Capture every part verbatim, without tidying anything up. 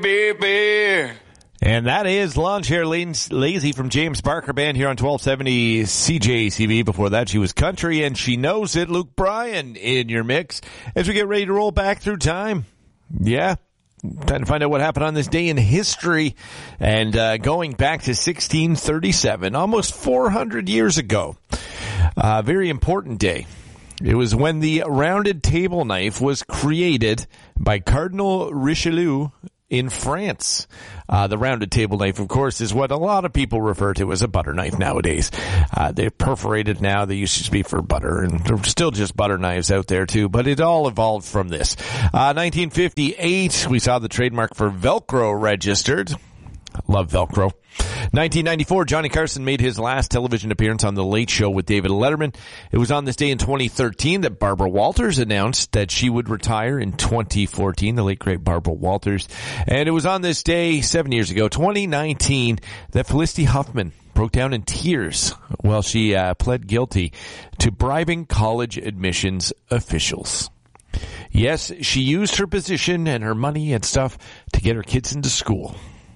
baby. And that is Lawn Chair Lazy from James Barker Band here on twelve seventy C J C B. Before that, she was country, and she knows it. Luke Bryan in your mix as we get ready to roll back through time. Yeah. Time to find out what happened on this day in history. And uh, going back to sixteen thirty-seven, almost four hundred years ago. A uh, very important day. It was when the rounded table knife was created by Cardinal Richelieu in France. Uh, the rounded table knife, of course, is what a lot of people refer to as a butter knife nowadays. Uh, they're perforated now. They used to be for butter, and there's still just butter knives out there too, but it all evolved from this. Uh, nineteen fifty-eight, we saw the trademark for Velcro registered. Love Velcro. nineteen ninety-four, Johnny Carson made his last television appearance on The Late Show with David Letterman. It was on this day in twenty thirteen that Barbara Walters announced that she would retire in twenty fourteen, the late great Barbara Walters. And it was on this day, seven years ago, twenty nineteen, that Felicity Huffman broke down in tears while she uh, pled guilty to bribing college admissions officials. Yes, she used her position and her money and stuff to get her kids into school.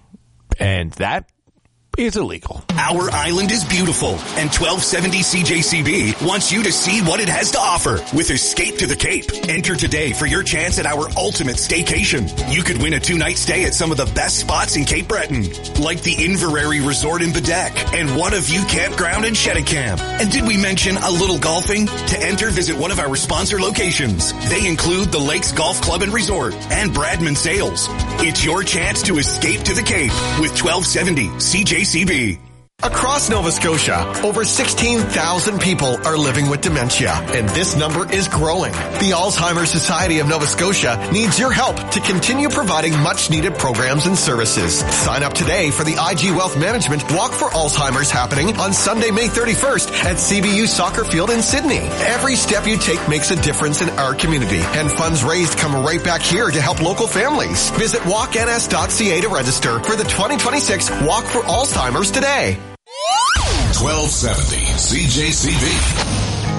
And that is illegal. Our island is beautiful, and twelve seventy C J C B wants you to see what it has to offer with Escape to the Cape. Enter today for your chance at our ultimate staycation. You could win a two-night stay at some of the best spots in Cape Breton, like the Inverary Resort in Bedeck and One of You Campground in Cheticamp. And did we mention a little golfing? To enter, visit one of our sponsor locations. They include the Lakes Golf Club and Resort and Bradman Sales. It's your chance to escape to the Cape with twelve seventy C J C B. Across Nova Scotia, over sixteen thousand people are living with dementia, and this number is growing. The Alzheimer's Society of Nova Scotia needs your help to continue providing much-needed programs and services. Sign up today for the I G Wealth Management Walk for Alzheimer's happening on Sunday, May thirty-first at C B U Soccer Field in Sydney. Every step you take makes a difference in our community, and funds raised come right back here to help local families. Visit walk n s dot c a to register for the twenty twenty-six Walk for Alzheimer's today. twelve seventy C J C B.